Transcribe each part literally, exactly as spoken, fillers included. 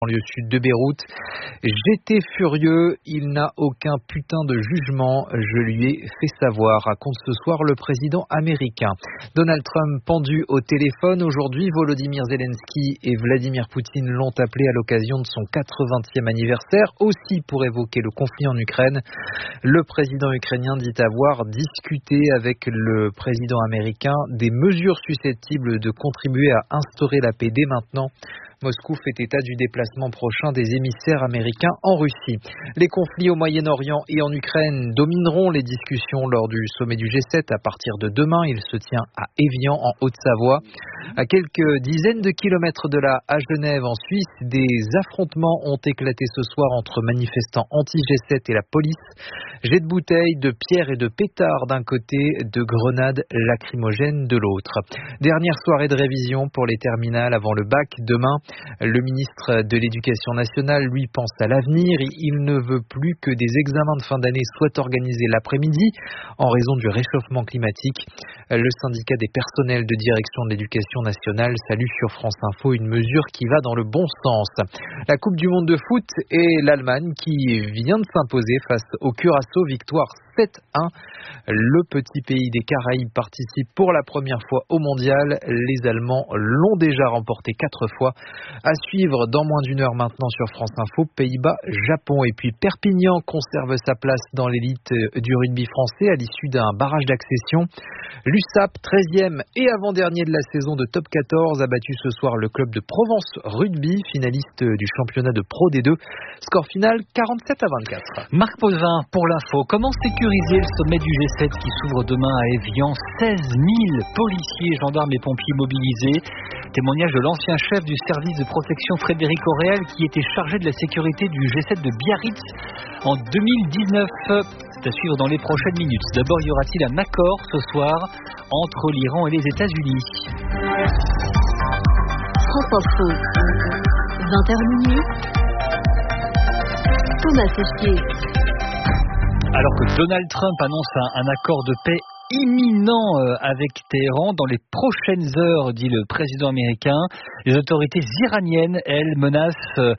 banlieue sud de Beyrouth. J'étais furieux, il n'a aucun putain de jugement, je lui ai fait savoir, raconte ce soir le président américain. Donald Trump pendu au téléphone aujourd'hui, Volodymyr Zelensky et Vladimir Poutine l'ont appelé à l'occasion de son quatre-vingtième anniversaire, aussi pour évoquer le conflit en Ukraine. Le président ukrainien dit avoir discuté avec le président américain des mesures susceptibles de contribuer à instaurer la paix dès maintenant. Moscou fait état du déplacement prochain des émissaires américains en Russie. Les conflits au Moyen-Orient et en Ukraine domineront les discussions lors du sommet du G sept à partir de demain. Il se tient à Évian, en Haute-Savoie. À quelques dizaines de kilomètres de là, à Genève, en Suisse, des affrontements ont éclaté ce soir entre manifestants anti-G sept et la police. Jets de bouteilles, de pierres et de pétards d'un côté, de grenades lacrymogènes de l'autre. Dernière soirée de révision pour les terminales avant le bac demain. Le ministre de l'Éducation nationale, lui, pense à l'avenir. Il ne veut plus que des examens de fin d'année soient organisés l'après-midi en raison du réchauffement climatique. Le syndicat des personnels de direction de l'Éducation nationale salue sur France Info une mesure qui va dans le bon sens. La Coupe du monde de foot et l'Allemagne qui vient de s'imposer face au Curaçao, victoire sept un. Le petit pays des Caraïbes participe pour la première fois au mondial. Les Allemands l'ont déjà remporté quatre fois. À suivre dans moins d'une heure maintenant sur France Info, Pays-Bas, Japon. Et puis Perpignan conserve sa place dans l'élite du rugby français à l'issue d'un barrage d'accession. L'U S A P, treizième et avant-dernier de la saison de Top quatorze, a battu ce soir le club de Provence Rugby, finaliste du championnat de Pro D deux. Score final quarante-sept à vingt-quatre. Marc Pauzin pour l'info. Comment sécuriser le sommet du G sept qui s'ouvre demain à Évian? seize mille policiers, gendarmes et pompiers mobilisés. Témoignage de l'ancien chef du service de protection Frédéric Auréal qui était chargé de la sécurité du G sept de Biarritz en deux mille dix-neuf. C'est à suivre dans les prochaines minutes. D'abord, y aura-t-il un accord ce soir entre l'Iran et les États-Unis? France Info, vingt heures minuit. Thomas Sessier. Alors que Donald Trump annonce un, un accord de paix imminent avec Téhéran dans les prochaines heures, dit le président américain. Les autorités iraniennes, elles, menacent euh,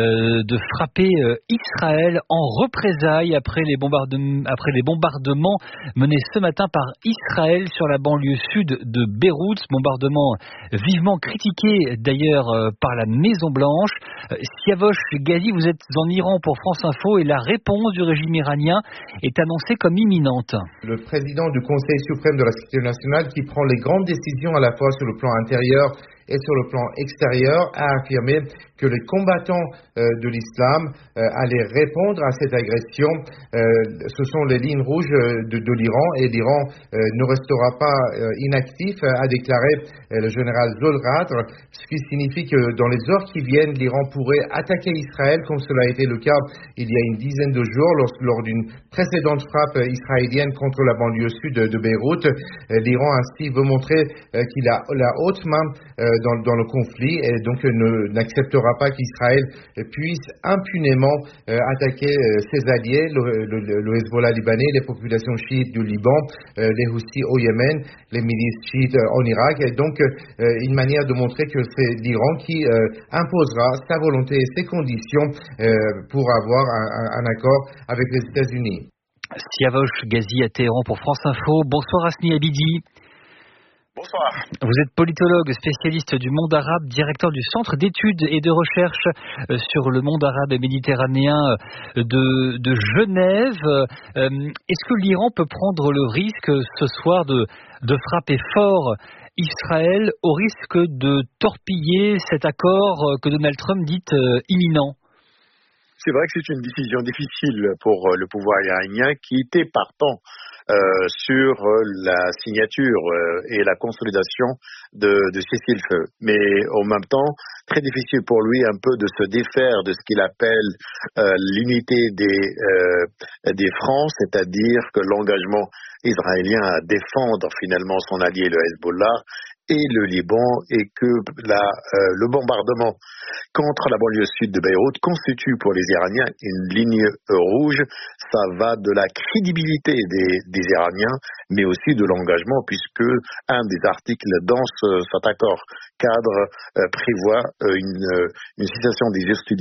de frapper euh, Israël en représailles après les, bombardements, après les bombardements menés ce matin par Israël sur la banlieue sud de Beyrouth. Bombardement vivement critiqué d'ailleurs euh, par la Maison-Blanche. Euh, Siavosh Ghazi, vous êtes en Iran pour France Info et la réponse du régime iranien est annoncée comme imminente. Le président du Conseil suprême de la sécurité nationale, qui prend les grandes décisions à la fois sur le plan intérieur et sur le plan extérieur, a affirmé que les combattants euh, de l'islam euh, allaient répondre à cette agression. Euh, ce sont les lignes rouges de, de l'Iran et l'Iran euh, ne restera pas euh, inactif, a déclaré euh, le général Zolradr, ce qui signifie que dans les heures qui viennent, l'Iran pourrait attaquer Israël comme cela a été le cas il y a une dizaine de jours lors, lors d'une précédente frappe israélienne contre la banlieue sud de, de Beyrouth. Euh, L'Iran ainsi veut montrer euh, qu'il a la haute main euh, Dans, dans le conflit et donc ne, n'acceptera pas qu'Israël puisse impunément euh, attaquer euh, ses alliés, le, le, le Hezbollah libanais, les populations chiites du Liban, euh, les Houthis au Yémen, les milices chiites euh, en Irak. Et donc euh, une manière de montrer que c'est l'Iran qui euh, imposera sa volonté et ses conditions euh, pour avoir un, un, un accord avec les États-Unis. Siavosh Ghazi à Téhéran pour France Info. Bonsoir Asni Abidi. Bonsoir. Vous êtes politologue, spécialiste du monde arabe, directeur du Centre d'études et de recherche sur le monde arabe et méditerranéen de, de Genève. Est-ce que l'Iran peut prendre le risque ce soir de, de frapper fort Israël au risque de torpiller cet accord que Donald Trump dit imminent? C'est vrai que c'est une décision difficile pour le pouvoir iranien qui était partant Euh, sur euh, la signature euh, et la consolidation de, de cessez-le-feu. Mais en même temps, très difficile pour lui un peu de se défaire de ce qu'il appelle euh, l'unité des, euh, des fronts, c'est-à-dire que l'engagement israélien à défendre finalement son allié le Hezbollah et le Liban, et que la, euh, le bombardement contre la banlieue sud de Beyrouth constitue pour les Iraniens une ligne rouge. Ça va de la crédibilité des, des Iraniens, mais aussi de l'engagement, puisque un des articles dans ce, cet accord cadre euh, prévoit euh, une, une cessation des hostilités